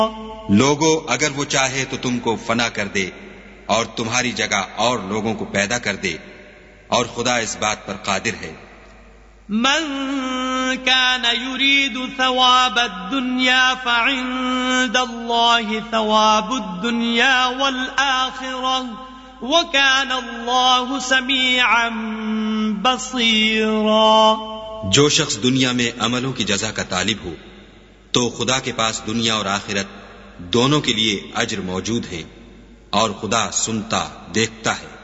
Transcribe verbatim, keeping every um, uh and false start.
लोगो अगर वो चाहे तो तुमको फना कर दे और तुम्हारी जगह और लोगों को पैदा कर दे, और खुदा इस बात पर कादिर है। मन कान युरीदु सवाबद दुनिया फइंदल्लाहि सवाबुद दुनिया वल आखिरह व कान अल्लाहु समीअन बसीरा। जो शख्स दुनिया में अमलों की जज़ा का तालिब हो तो खुदा के पास दुनिया और आखिरत दोनों के लिए अज्र मौजूद है, और खुदा सुनता देखता है।